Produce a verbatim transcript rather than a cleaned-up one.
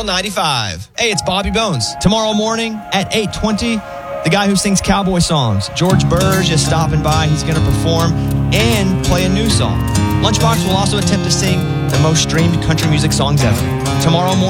Hill ninety-five. Hey, it's Bobby Bones. Tomorrow morning at eight twenty, the guy who sings cowboy songs, George Burge, is stopping by. He's going to perform and play a new song. Lunchbox will also attempt to sing the most streamed country music songs ever. Tomorrow morning.